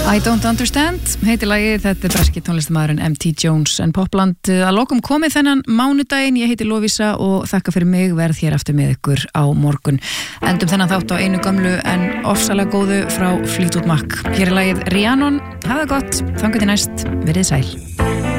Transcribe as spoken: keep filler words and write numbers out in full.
I don't understand, heitir lagið, þetta er breski tónlistarmaðurinn M T Jones en Popland að lokum komið þennan mánudaginn, ég heiti Lovísa og þakka fyrir mig, verð hér aftur með ykkur á morgun. Endum þennan þátt á einu gömlu en ofsalega góðu frá Fleetwood Mac. Hér er lagið Rhiannon, hafa það gott, þangað til næst, verið sæl.